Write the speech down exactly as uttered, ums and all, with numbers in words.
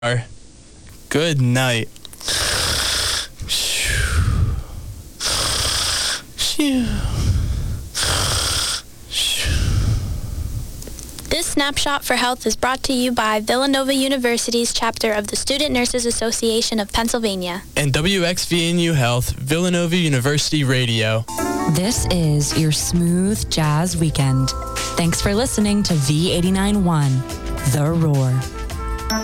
Good night. This Snapshot for Health is brought to you by Villanova University's chapter of the Student Nurses Association of Pennsylvania. And W X V N U Health, Villanova University Radio. This is your smooth jazz weekend. Thanks for listening to V eighty-nine point one, The Roar.